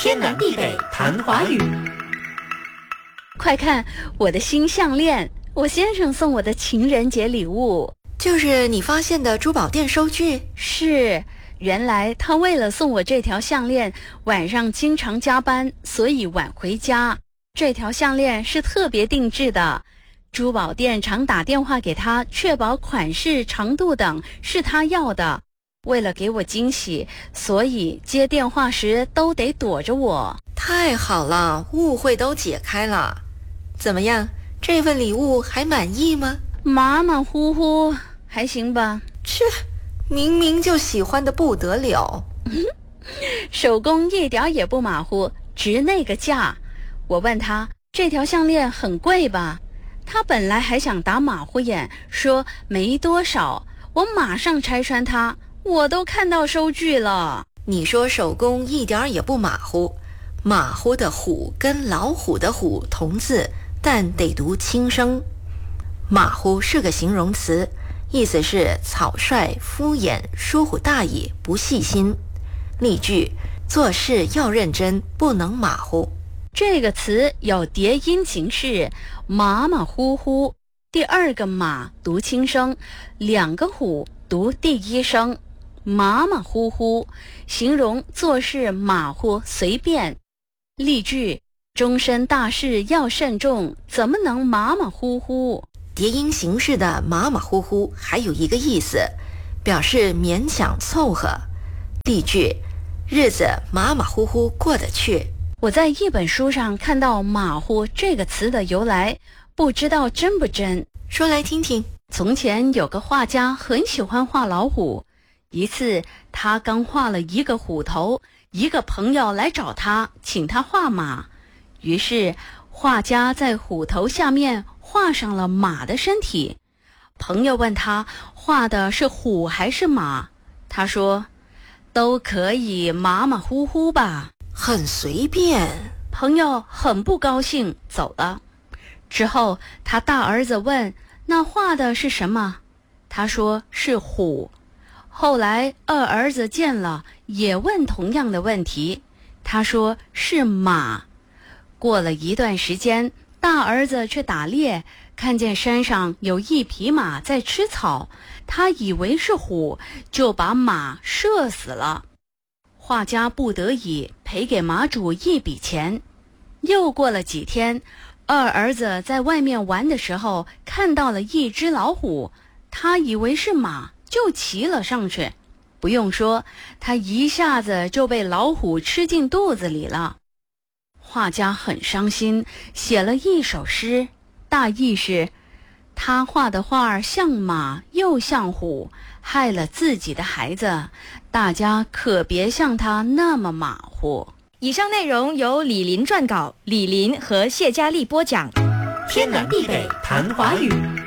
天南地北谈华语。 快看我的新项链，我先生送我的情人节礼物。 就是你发现的珠宝店收据？ 是，原来他为了送我这条项链，晚上经常加班，所以晚回家。这条项链是特别定制的，珠宝店常打电话给他，确保款式、长度等是他要的。为了给我惊喜，所以接电话时都得躲着我。 太好了，误会都解开了。怎么样，这份礼物还满意吗？ 马马虎虎，还行吧。 这明明就喜欢的不得了。 手工一点也不马虎，值那个价。我问他，这条项链很贵吧？他本来还想打马虎眼，说没多少。我马上拆穿他，我都看到收据了。 你说手工一点也不马虎，马虎的虎跟老虎的虎同字，但得读轻声。马虎是个形容词，意思是草率、敷衍、疏忽大意、不细心。例句：做事要认真，不能马虎。 这个词有叠音形式，马马虎虎。第二个马读轻声，两个虎读第一声。马马虎虎，形容做事马虎随便。例句：终身大事要慎重，怎么能马马虎虎？ 叠音形式的马马虎虎还有一个意思，表示勉强凑合。例句：日子马马虎虎过得去。 我在一本书上看到马虎这个词的由来，不知道真不真。 说来听听。 从前有个画家很喜欢画老虎，一次他刚画了一个虎头，一个朋友来找他，请他画马。于是画家在虎头下面画上了马的身体。朋友问他画的是虎还是马，他说都可以，马马虎虎吧， 很随便。 朋友很不高兴，走了。之后他大儿子问那画的是什么，他说是虎。后来二儿子见了，也问同样的问题，他说是马。过了一段时间，大儿子去打猎，看见山上有一匹马在吃草，他以为是虎，就把马射死了。画家不得已赔给马主一笔钱。又过了几天，二儿子在外面玩的时候看到了一只老虎，他以为是马，就骑了上去。不用说，他一下子就被老虎吃进肚子里了。画家很伤心，写了一首诗，大意是：他画的画像马又像虎，害了自己的孩子，大家可别像他那么马虎。 以上内容由李林撰稿，李林和谢佳丽播讲。 天南地北谈华语。